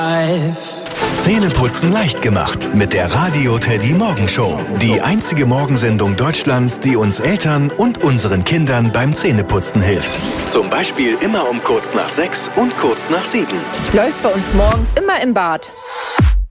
Zähneputzen leicht gemacht mit der Radio Teddy Morgenshow. Die einzige Morgensendung Deutschlands, die uns Eltern und unseren Kindern beim Zähneputzen hilft. Zum Beispiel immer um kurz nach 6 und kurz nach 7. Läuft bei uns morgens immer im Bad.